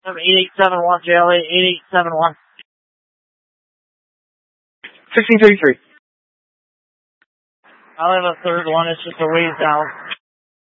8871, JLA 8871. 1633. I'll have a third one, it's just a ways down.